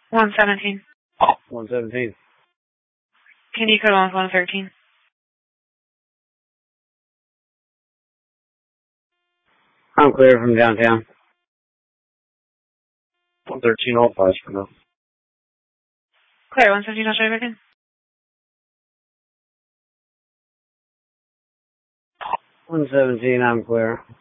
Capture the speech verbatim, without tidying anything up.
one seventeen. one seventeen. Can you code on one thirteen? I'm clear from downtown. one thirteen, all five for now. Clear, one seventeen, I'll show you back in. one seventeen, I'm clear.